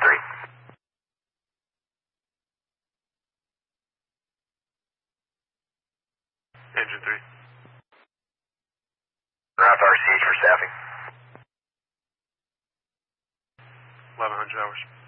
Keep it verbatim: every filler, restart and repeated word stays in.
three. Engine three. Route R C H for staffing. eleven hundred hours.